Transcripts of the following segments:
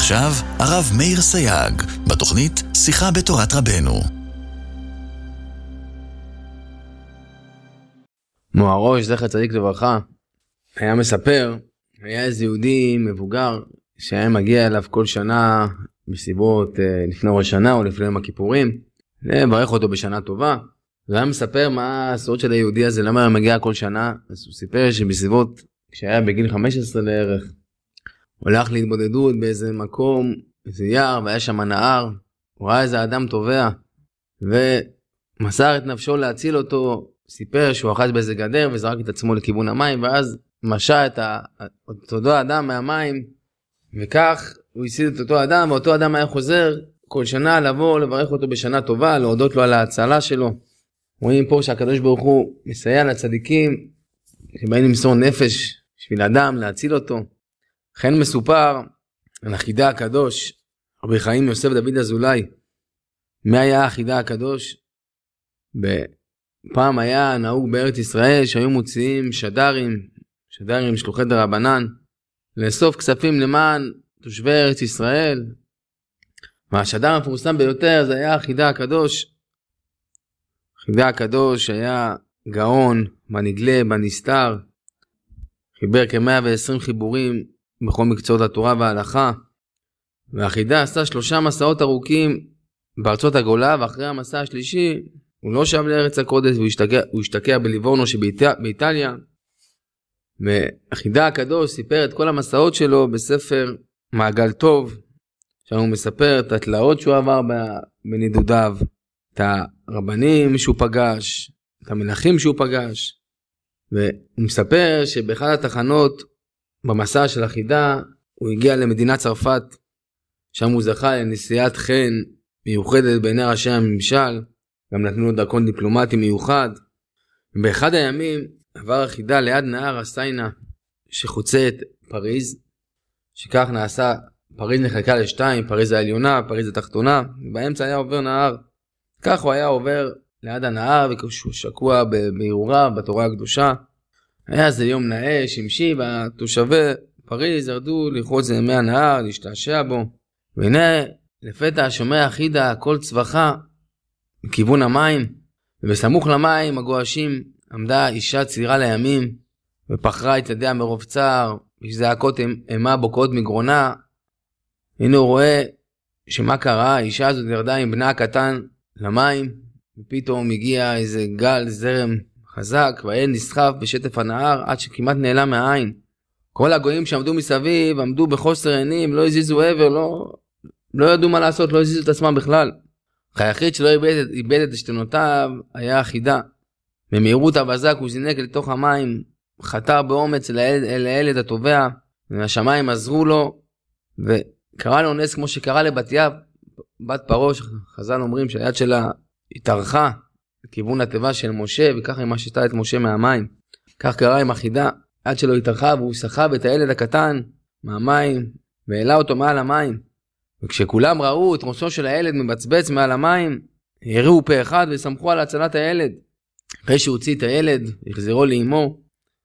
ועכשיו, הרב מאיר סייג, בתוכנית שיחה בתורת רבנו. מוהראש, זכר צדיק לברכה, היה מספר, היה איזה יהודי מבוגר, שהיה מגיע אליו כל שנה, בסביבות לפני ראש שנה או לפני יום הכיפורים, לברך אותו בשנה טובה. והיה מספר מה הסוד של היהודי הזה, למה הוא מגיע כל שנה. אז הוא סיפר שבסביבות, כשהיה בגיל 15 לערך, הוא הלך להתבודדות באיזה מקום, איזה יער, והיה שם נהר. הוא ראה איזה אדם טובע, ומסר את נפשו להציל אותו. סיפר שהוא אחז באיזה גדר וזרק את עצמו לכיוון המים, ואז משה את אותו אדם מהמים, וכך הוא הציל את אותו אדם, ואותו אדם היה חוזר כל שנה לבוא לברך אותו בשנה טובה, להודות לו על ההצלה שלו. רואים פה שהקדוש ברוך הוא מסייע לצדיקים שבאים למסור נפש בשביל אדם, להציל אותו. לכן מסופר על החידה הקדוש, רבי חיים יוסף דוד אזולאי. מי היה החידה הקדוש? פעם היה נהוג בארץ ישראל שהיו מוציאים שדרים שלוחי דרבנן, לאסוף כספים למען תושבי ארץ ישראל. והשדר המפורסם ביותר זה היה החידה הקדוש. החידה הקדוש היה גאון, בנגלה, בנסתר, חיבר כ-120 חיבורים בכל מקצועות התורה וההלכה, והחידה עשה 3 מסעות ארוכים בארצות הגולה, ואחרי המסע השלישי הוא לא שב לארץ הקודש, והוא השתקע בליבורנו שבאיטליה. והחידה הקדוש סיפר את כל המסעות שלו בספר מעגל טוב, שם הוא מספר את התלאות שהוא עבר בנדודיו, את הרבנים שהוא פגש, את המלכים שהוא פגש. והוא מספר שבאחד התחנות במסע של החידה הוא הגיע למדינת צרפת, שם הוא זכה לנשיאת חן מיוחדת בעיני ראשי הממשל, גם נתנו לו דרכון דיפלומטי מיוחד. באחד הימים עבר החידה ליד נהר הסיינה שחוצה את פריז, שכך נעשה, פריז נחלקה לשתיים, פריז העליונה, פריז התחתונה, ובאמצע היה עובר נהר. כך הוא היה עובר ליד הנהר, וכשהוא שקוע בהרהוריו בתורה הקדושה. היה זה יום נאה, שמשי, והתושבי פריז ירדו לרחוץ למי הנהר, להשתעשע בו. והנה לפתע שומע חידה קול צווחה מכיוון המים, ובסמוך למים הגועשים עמדה אישה צעירה לימים, ופחרה את ידיה מרוב צער, וזעקות אימה בוקעות מגרונה. הנה הוא רואה שמה קרה, האישה הזאת ירדה עם בנה הקטן למים, ופתאום הגיע איזה גל זרם חזק, והילד נסחף בשטף הנהר עד שכמעט נעלם מהעין. כל הגויים שעמדו מסביב עמדו בחוסר עינים, לא הזיזו עבר, לא ידעו מה לעשות, לא הזיזו את עצמם בכלל. היחיד שלא איבד את עשתונותיו היה החידה. במהירות הבזק הוא זינק לתוך המים, חתר באומץ אל הילד הטובע, והשמיים עזרו לו, וקרא לו נס כמו שקרא לבתיה, בת פרעה, חז"ל אומרים שהיד שלה התארכה לכיוון התיבה של משה, וככה היא משתה את משה מהמים. כך קרה עם החידה, היד שלו התארכה, והוא סחב את הילד הקטן מהמים, והעלה אותו מעל המים. וכשכולם ראו את ראשו של הילד מבצבץ מעל המים, הריעו פה אחד וסמכו על הצלת הילד. אחרי שהוציא את הילד, החזירו לאמו.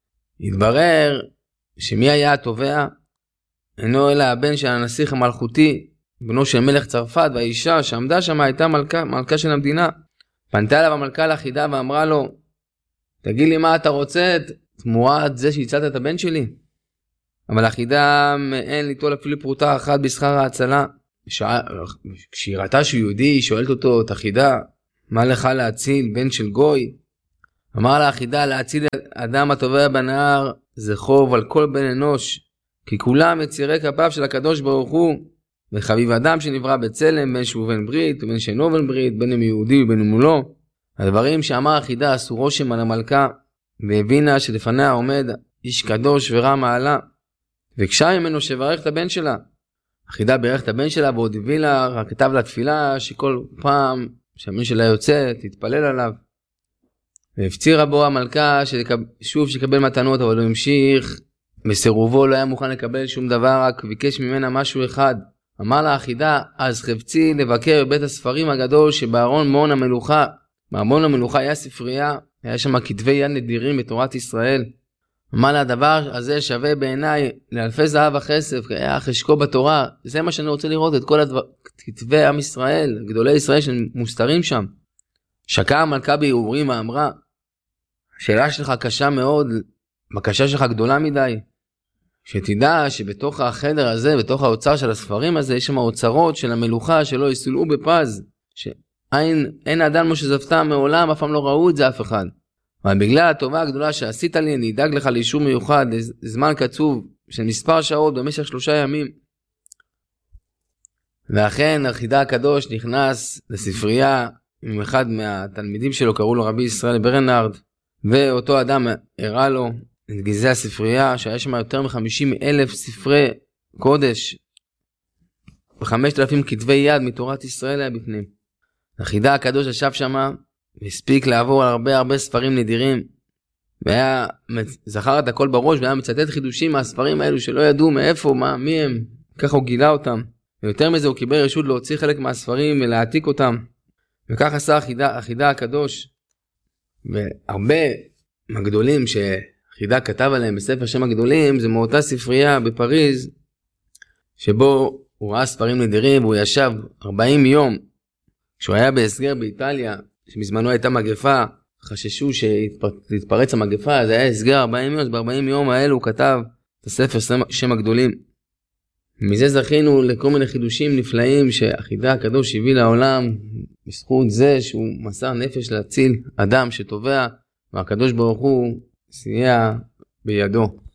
התברר שמי היה התובע? אינו אלא הבן של הנסיך המלכותי, בנו של מלך צרפת, והאישה שעמדה שם הייתה מלכה של המדינה. פנתה אליו המלכה לחידה ואמרה לו, תגיד לי מה אתה רוצה תמורת זה שהצלת את הבן שלי? אבל החידה אין ליטול אפילו פרוטה אחת בשכר ההצלה. כשהיא ראתה שהוא יהודי, היא שואלת אותו את החידה, מה לך להציל בן של גוי? אמר לה החידה, להציל אדם הטובע בנהר זה חוב על כל בן אנוש, כי כולם יצירי כפיו של הקדוש ברוך הוא, וחביב אדם שנברא בצלם, בין שהוא בן ברית ובין שאינו בן ברית, בין אם יהודי ובין אם הוא לא. הדברים שאמר החידה עשו רושם על המלכה, והבינה שלפניה עומד איש קדוש ורע מעלה, וביקשה ממנו שברך את הבן שלה. החידה בירך את הבן שלה ועוד הביא לה, רק כתב לה תפילה שכל פעם שהבן שלה יוצא תתפלל עליו. והפצירה בו המלכה שוב שיקבל מתנות, אבל הוא המשיך בסירובו, לא היה מוכן לקבל שום דבר, רק ביקש ממנה משהו אחד. אמר לה החידה, אז חפצי לבקר בבית הספרים הגדול שבארון מעון המלוכה. בארון המלוכה היה ספרייה, היה שם כתבי יד נדירים בתורת ישראל. אמר לה, הדבר הזה שווה בעיניי לאלפי זהב וכסף, חשקו בתורה, זה מה שאני רוצה לראות, את כל כתבי עם ישראל, גדולי ישראל שמוסתרים שם. שקעה המלכה בערעורים ואמרה, השאלה שלך קשה מאוד, בקשה שלך גדולה מדי, שתדע שבתוך החדר הזה, בתוך האוצר של הספרים הזה, יש שם האוצרות של המלוכה שלא יסולאו בפז, שאין אדם שזפתה מעולם, אף פעם לא ראו את זה אף אחד. אבל בגלל הטובה הגדולה שעשית לי, אני אדאג לך לאישור מיוחד, לזמן קצוב של מספר שעות במשך 3 ימים. ואכן החידה הקדוש נכנס לספרייה עם אחד מהתלמידים שלו, קראו לו רבי ישראל ברנרד, ואותו אדם הראה לו את גזי הספרייה, שהיה שם יותר מ50,000 ספרי קודש, ו5,000 כתבי יד מתורת ישראל היה בפנים. החידה הקדוש ישב שם, והספיק לעבור על הרבה ספרים נדירים, והיה זכר את הכל בראש, והיה מצטט חידושים מהספרים האלו שלא ידעו מאיפה, מי הם, ככה הוא גילה אותם. ויותר מזה הוא קיבל רשות להוציא חלק מהספרים ולהעתיק אותם, וכך עשה החידה הקדוש. והרבה מהגדולים שחידה כתב עליהם בספר שם הגדולים, זה מאותה ספרייה בפריז, שבו הוא ראה ספרים נדירים, והוא ישב 40 יום, כשהוא היה בהסגר באיטליה, שמזמנו הייתה מגפה, חששו שתתפרץ המגפה, אז היה הסגר 40 יום, אז ב-40 יום האלו הוא כתב את הספר שם הגדולים. מזה זכינו לכל מיני חידושים נפלאים שהחידה הקדוש הביא לעולם, בזכות זה שהוא מסר נפש להציל אדם שטובע, והקדוש ברוך הוא סייע בידו.